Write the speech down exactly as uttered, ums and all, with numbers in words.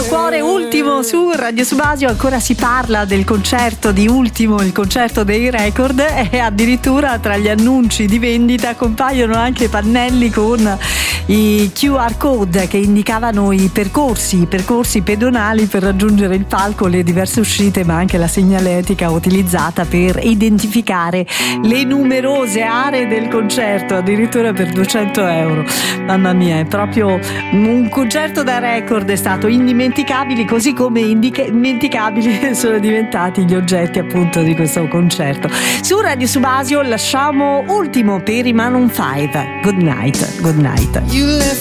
Cuore Ultimo su Radio Subasio. Ancora si parla del concerto di Ultimo, il concerto dei record, e addirittura tra gli annunci di vendita compaiono anche pannelli con i Q R code che indicavano i percorsi, i percorsi pedonali per raggiungere il palco, le diverse uscite, ma anche la segnaletica utilizzata per identificare le numerose aree del concerto, addirittura per duecento euro. Mamma mia, è proprio un concerto da record, è stato indimenticabile, così come indimenticabili sono diventati gli oggetti appunto di questo concerto. Su Radio Subasio lasciamo Ultimo per i Maroon five. Good night, good night.